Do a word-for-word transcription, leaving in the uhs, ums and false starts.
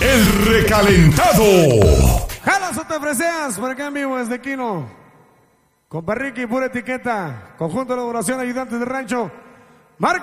El recalentado. Jalas o te freseas, por acá en vivo desde Quino. Con Ricky, pura etiqueta. Conjunto de elaboración, ayudantes de rancho.